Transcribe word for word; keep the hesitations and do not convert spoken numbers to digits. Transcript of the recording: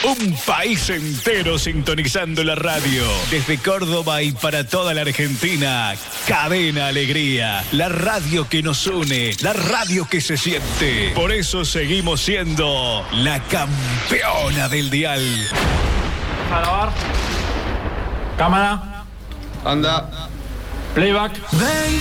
Un país entero sintonizando la radio. Desde Córdoba y para toda la Argentina, Cadena Alegría. La radio que nos une, la radio que se siente. Por eso seguimos siendo la campeona del dial. A grabar. Cámara. Anda. Playback.